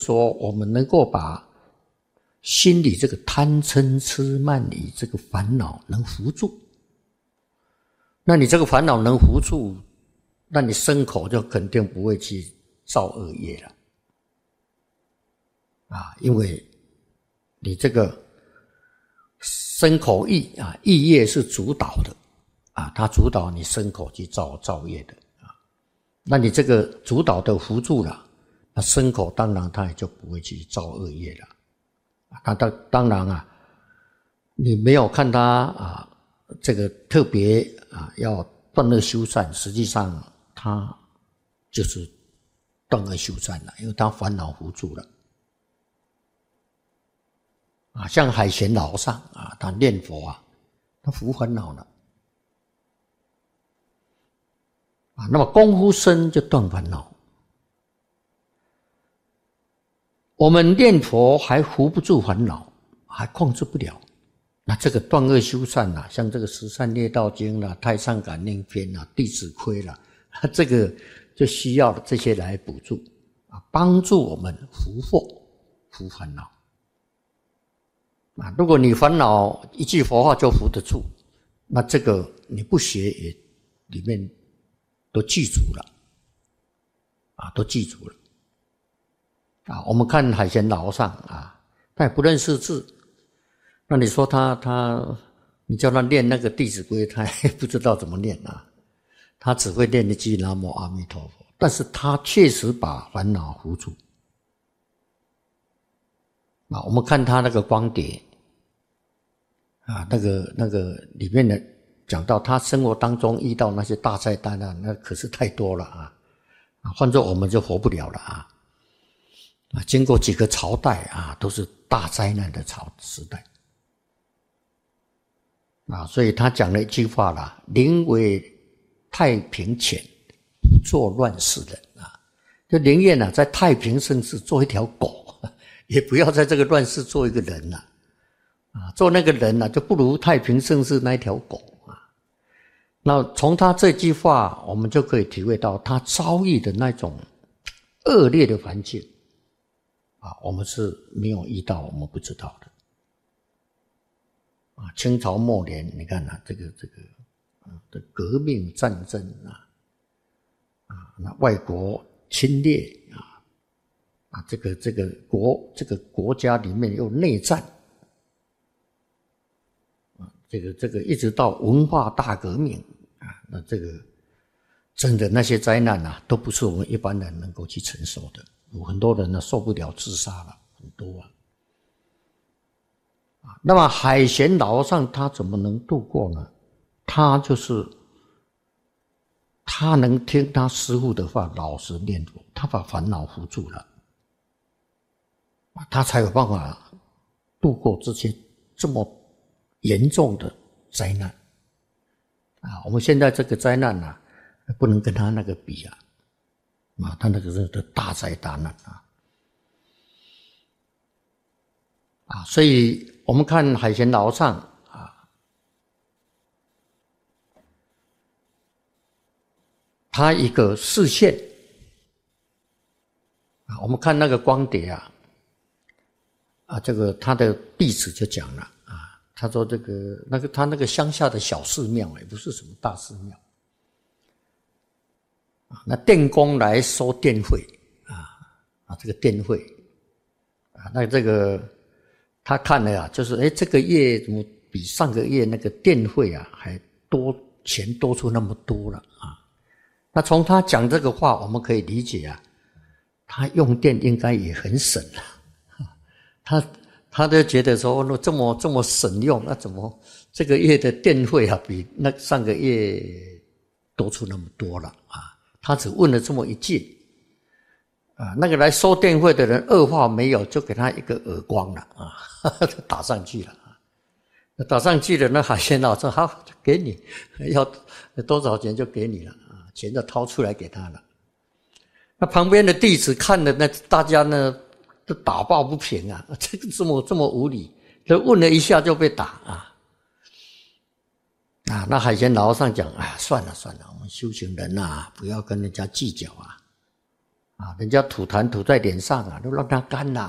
说我们能够把心里这个贪嗔痴慢疑这个烦恼能扶住，那你这个烦恼能扶住，那你身口就肯定不会去造恶业了因为你这个身口意意业是主导的它主导你身口去造业的那你这个主导的扶住了，那身口当然它也就不会去造恶业了当然你没有看他这个特别要断恶修善，实际上他就是断恶修善了，因为他烦恼扶住了像海贤老上他念佛他扶烦恼了那么功夫深就断烦恼。我们念佛还扶不住烦恼，还控制不了，那这个断恶修善像这个十善业道经太上感应篇弟子规这个就需要这些来补助帮助我们扶惑扶烦恼如果你烦恼一句佛话就扶得住，那这个你不学也里面都记住了都记住了我们看海贤老上他也不认识字，那你说你叫他念那个弟子规，他也不知道怎么念他只会念一句南无阿弥陀佛，但是他确实把烦恼扶住我们看他那个光碟那个里面的讲到他生活当中遇到那些大灾难那可是太多了换作我们就活不了了经过几个朝代都是大灾难的时代所以他讲了一句话宁为太平犬，不做乱世人就宁愿在太平盛世做一条狗，也不要在这个乱世做一个人做那个人就不如太平盛世那一条狗那从他这句话我们就可以体会到他遭遇的那种恶劣的环境我们是没有遇到，我们不知道的清朝末年你看这个的革命战争那外国侵略这个国家里面又内战这个一直到文化大革命那这个真的那些灾难都不是我们一般人能够去承受的，有很多人受不了自杀了，很多那么海贤老和尚他怎么能度过呢？他能听他师父的话，老实念佛，他把烦恼扶住了他才有办法度过这些这么严重的灾难我们现在这个灾难不能跟他那个比他那个是大灾大难所以我们看海贤老和尚他一个示现我们看那个光碟这个他的弟子就讲了他说他那个乡下的小寺庙也不是什么大寺庙那电工来收电费这个电费那这个他看了就是这个月怎么比上个月那个电费还多，钱多出那么多了那从他讲这个话我们可以理解他用电应该也很省他就觉得说这么省用，那怎么这个月的电费比那上个月多出那么多了他只问了这么一句那个来收电费的人二话没有就给他一个耳光了打上去了打上去了，那海鲜老说好给你，要多少钱就给你了钱就掏出来给他了。那旁边的弟子看了，那大家呢都打抱不平这个这么无理，就问了一下就被打那海鲜老和尚讲算了，我们修行人不要跟人家计较啊，人家吐痰吐在脸上啊，都让它干啦，